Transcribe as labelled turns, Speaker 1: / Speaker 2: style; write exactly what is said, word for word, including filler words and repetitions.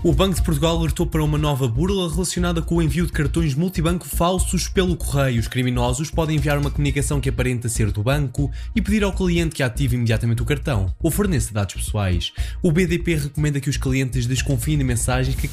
Speaker 1: O Banco de Portugal alertou para uma nova burla relacionada com o envio de cartões multibanco falsos pelo correio. Os criminosos podem enviar uma comunicação que aparenta ser do banco e pedir ao cliente que ative imediatamente o cartão ou forneça dados pessoais. O B D P recomenda que os clientes desconfiem de mensagens que